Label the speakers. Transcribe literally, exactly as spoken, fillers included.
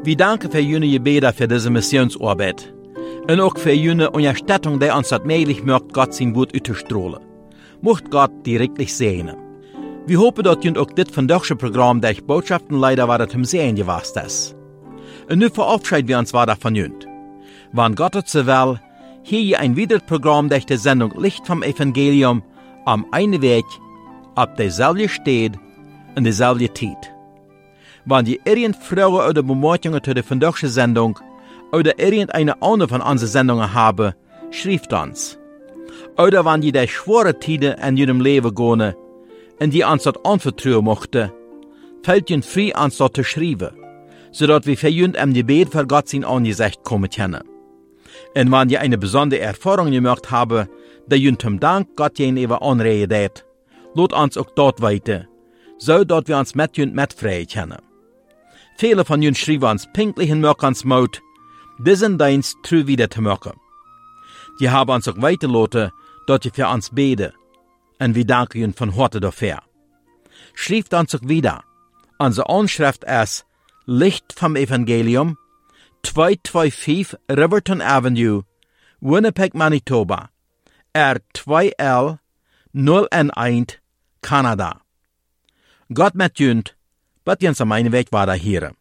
Speaker 1: Wir danken für jene Gebete für diese Missionsarbeit. Und auch für jene Unterstützung, die uns das möglich macht, Gott sein Wort auszustrahlen. Mocht Gott die wirklich segnen. Wir hoffen, dass ihr auch das vandaagse Programm durch Botschaften leider war, das im Sehen gewast ist. Und nun verabschieden wir uns weiter von jünd. Wann Gott es so will, hier ein weiteres Programm durch die Sendung Licht vom Evangelium am einen Weg, auf derselbe steht und derselbe Zeit. Wenn ihr irgend Fragen oder Bemerkungen zu der vandaagse Sendung oder irgendeine andere von unseren Sendungen haben, schreibt uns. Oder wenn ihr durch schwere Zeiten in ihrem Leben gehen und die uns das anvertrauen möchten, fällt ihr frei, uns das zu schreiben, sodass wir für ihr im Gebet für Gott sein Angesicht kommen können. Und wenn ihr eine besondere Erfahrung gemacht habt, die ihr zum Dank Gott gegenüber anregen hat, lasst uns auch dort weiter, so dass wir uns mit ihr mitfreien können. Viele von ihnen schreiben uns pünktlich und machen uns Mut, diesen Dienst treu wieder zu machen. Die haben uns auch weitergelassen, dass ihr für uns beten, und wir danken ihnen von Herzen dafür. Schreibt uns auch wieder. Unsere Anschrift ist Licht vom Evangelium, zweihunderfünfundzweißig Riverton Avenue, Winnipeg, Manitoba, R zwei L null eins, Kanada. Gott mit jünd, wird uns am einen Weg weiter hier.